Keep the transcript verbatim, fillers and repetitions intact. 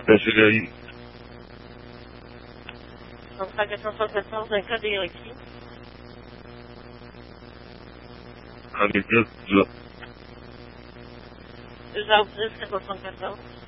Até chegar aí. Vamos fazer essa associação em cadeia aqui. A minha já. Eu já usei essa cartão.